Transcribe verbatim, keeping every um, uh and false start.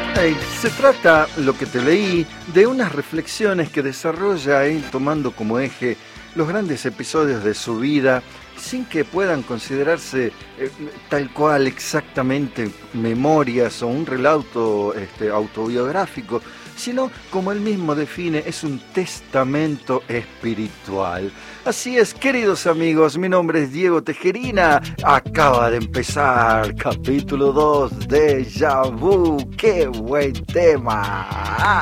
Hey, se trata, lo que te leí, de unas reflexiones que desarrolla él tomando como eje los grandes episodios de su vida, sin que puedan considerarse eh, tal cual exactamente memorias o un relato este, autobiográfico, sino, como él mismo define, es un testamento espiritual. Así es, queridos amigos, mi nombre es Diego Tejerina. Acaba de empezar capítulo dos de Déjà Vu. ¡Qué buen tema!